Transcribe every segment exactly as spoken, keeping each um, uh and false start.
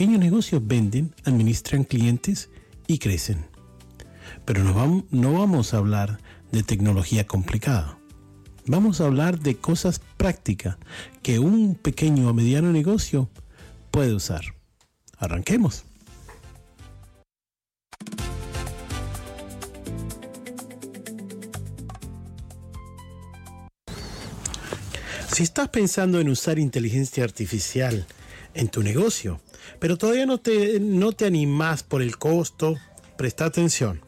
Pequeños negocios venden, administran clientes y crecen. Pero no vamos, no vamos a hablar de tecnología complicada. Vamos a hablar de cosas prácticas que un pequeño o mediano negocio puede usar. Arranquemos. Si estás pensando en usar inteligencia artificial en tu negocio, pero todavía no te, no te animas por el costo, presta atención.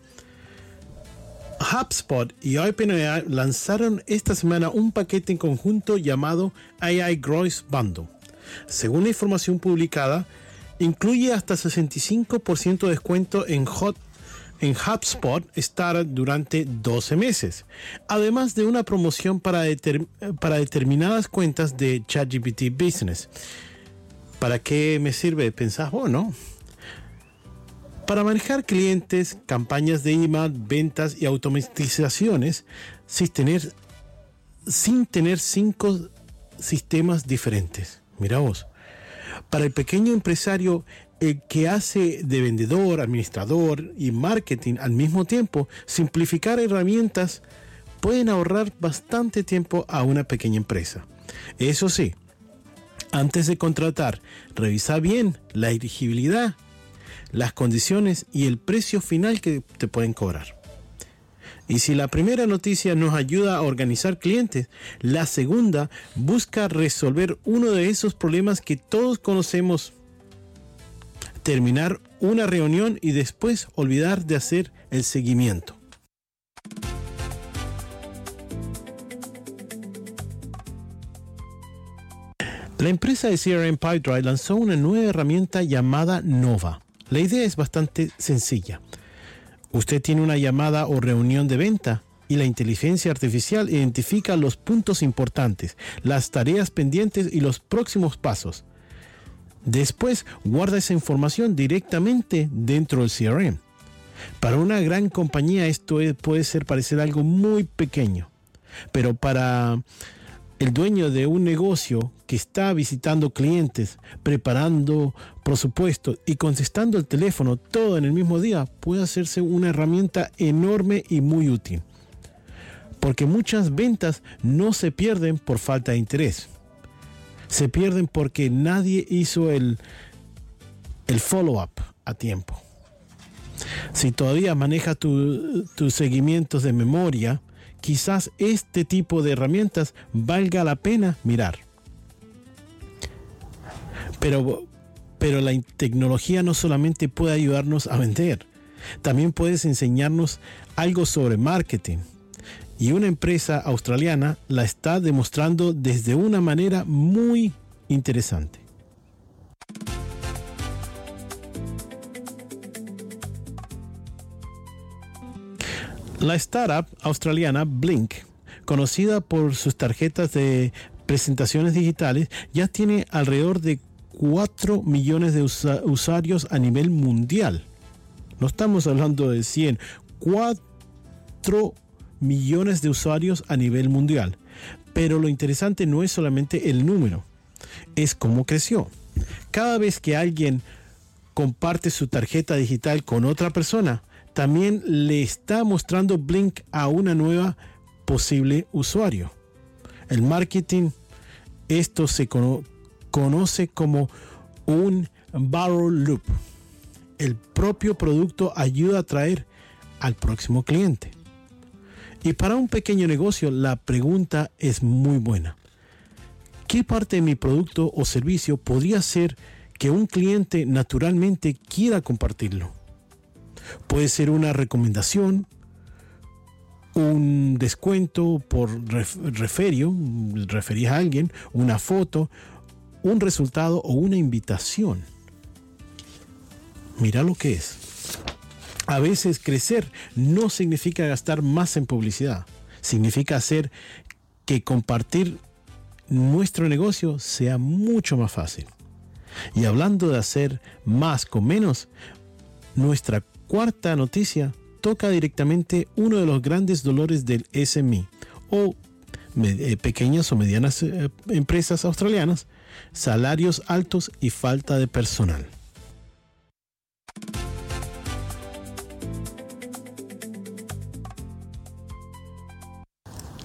HubSpot y OpenAI lanzaron esta semana un paquete en conjunto llamado A I Growth Bundle. Según la información publicada, incluye hasta sesenta y cinco por ciento de descuento en, Hot, en HubSpot Startup durante doce meses, además de una promoción para, determ, para determinadas cuentas de ChatGPT Business. ¿Para qué me sirve? Pensás, oh, no. Para manejar clientes, campañas de email, ventas y automatizaciones sin tener, sin tener cinco sistemas diferentes. Mira vos. Para el pequeño empresario, el que hace de vendedor, administrador y marketing al mismo tiempo, simplificar herramientas pueden ahorrar bastante tiempo a una pequeña empresa. Eso sí, antes de contratar, revisa bien la elegibilidad, las condiciones y el precio final que te pueden cobrar. Y si la primera noticia nos ayuda a organizar clientes, la segunda busca resolver uno de esos problemas que todos conocemos: terminar una reunión y después olvidar de hacer el seguimiento. La empresa de C R M Pipedrive lanzó una nueva herramienta llamada Nova. La idea es bastante sencilla. Usted tiene una llamada o reunión de venta y la inteligencia artificial identifica los puntos importantes, las tareas pendientes y los próximos pasos. Después guarda esa información directamente dentro del C R M. Para una gran compañía esto puede ser parecer algo muy pequeño, pero para el dueño de un negocio que está visitando clientes, preparando presupuestos y contestando el teléfono todo en el mismo día, puede hacerse una herramienta enorme y muy útil. Porque muchas ventas no se pierden por falta de interés. Se pierden porque nadie hizo el, el follow-up a tiempo. Si todavía maneja tu, tus seguimientos de memoria, quizás este tipo de herramientas valga la pena mirar. Pero, pero la tecnología no solamente puede ayudarnos a vender, también puedes enseñarnos algo sobre marketing. Y una empresa australiana la está demostrando desde una manera muy interesante. La startup australiana Blink, conocida por sus tarjetas de presentaciones digitales, ya tiene alrededor de cuatro millones de usa- usuarios a nivel mundial. No estamos hablando de cien, cuatro millones de usuarios a nivel mundial. Pero lo interesante no es solamente el número, es cómo creció. Cada vez que alguien comparte su tarjeta digital con otra persona, también le está mostrando Blink a una nueva posible usuario. El marketing, esto se cono- conoce como un barrel loop. El propio producto ayuda a atraer al próximo cliente. Y para un pequeño negocio, la pregunta es muy buena. ¿Qué parte de mi producto o servicio podría ser que un cliente naturalmente quiera compartirlo? Puede ser una recomendación, un descuento por ref- referio, referís a alguien, una foto, un resultado o una invitación. Mira lo que es. A veces crecer no significa gastar más en publicidad. Significa hacer que compartir nuestro negocio sea mucho más fácil. Y hablando de hacer más con menos, nuestra cuarta noticia toca directamente uno de los grandes dolores del S M E o eh, pequeñas o medianas eh, empresas australianas: salarios altos y falta de personal.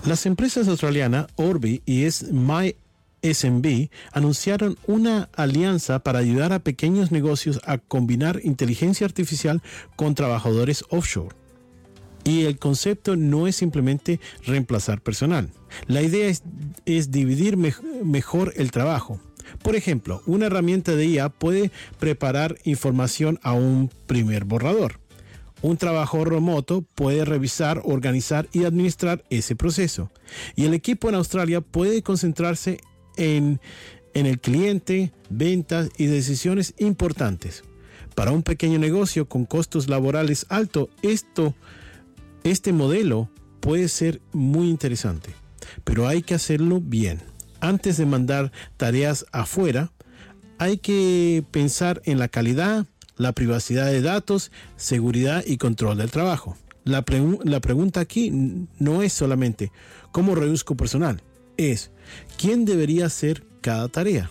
Las empresas australianas Orbi y MySMB anunciaron una alianza para ayudar a pequeños negocios a combinar inteligencia artificial con trabajadores offshore. Y el concepto no es simplemente reemplazar personal. La idea es, es dividir me- mejor el trabajo. Por ejemplo, una herramienta de I A puede preparar información a un primer borrador. Un trabajador remoto puede revisar, organizar y administrar ese proceso. Y el equipo en Australia puede concentrarse en, en el cliente, ventas y decisiones importantes. Para un pequeño negocio con costos laborales altos, esto, este modelo puede ser muy interesante, pero hay que hacerlo bien. Antes de mandar tareas afuera, hay que pensar en la calidad, la privacidad de datos, seguridad y control del trabajo. La, pre- la pregunta aquí no es solamente ¿cómo reduzco personal? Es ¿quién debería hacer cada tarea?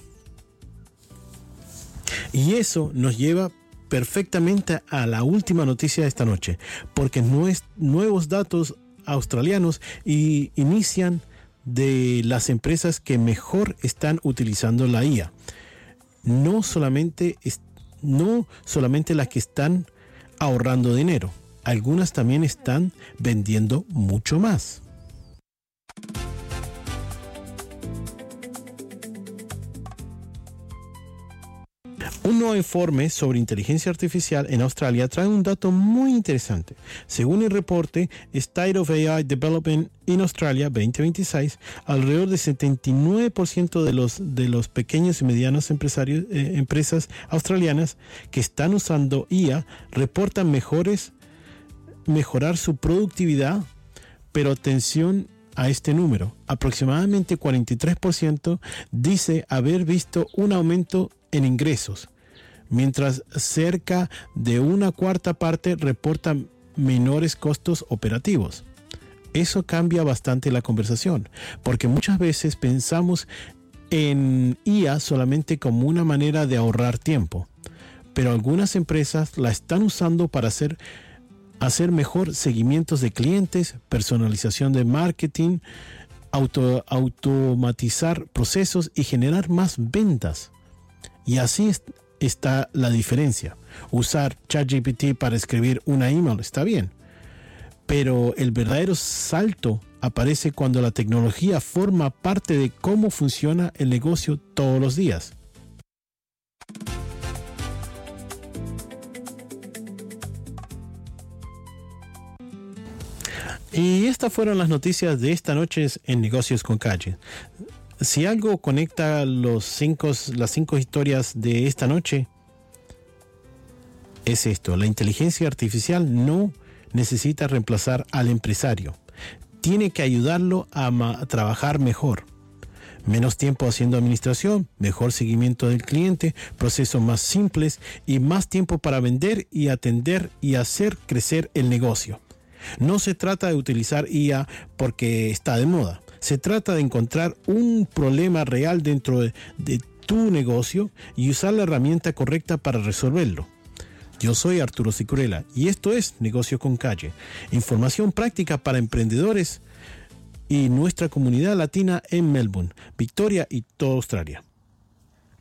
Y eso nos lleva perfectamente a la última noticia de esta noche, porque nues- nuevos datos australianos y inician de las empresas que mejor están utilizando la I A. No solamente, es, no solamente las que están ahorrando dinero, algunas también están vendiendo mucho más. Un nuevo informe sobre inteligencia artificial en Australia trae un dato muy interesante. Según el reporte State of A I Development in Australia veinte veintiséis, alrededor del setenta y nueve por ciento de los, de los pequeños y medianos empresarios, eh, empresas australianas que están usando I A reportan mejores, mejorar su productividad, pero atención a este número. Aproximadamente cuarenta y tres por ciento dice haber visto un aumento en ingresos, mientras cerca de una cuarta parte reportan menores costos operativos. Eso cambia bastante la conversación, porque muchas veces pensamos en I A solamente como una manera de ahorrar tiempo, pero algunas empresas la están usando para hacer, hacer mejor seguimientos de clientes, personalización de marketing, auto, automatizar procesos y generar más ventas. Y así es, está la diferencia. Usar ChatGPT para escribir una email está bien, pero el verdadero salto aparece cuando la tecnología forma parte de cómo funciona el negocio todos los días. Y estas fueron las noticias de esta noche en Negocios con Calle. Si algo conecta los cinco, las cinco historias de esta noche, es esto: la inteligencia artificial no necesita reemplazar al empresario, tiene que ayudarlo a, ma- a trabajar mejor. Menos tiempo haciendo administración, mejor seguimiento del cliente, procesos más simples y más tiempo para vender y atender y hacer crecer el negocio. No se trata de utilizar I A porque está de moda. Se trata de encontrar un problema real dentro de, de tu negocio y usar la herramienta correcta para resolverlo. Yo soy Arturo Sicurella y esto es Negocios con Calle. Información práctica para emprendedores y nuestra comunidad latina en Melbourne, Victoria y toda Australia.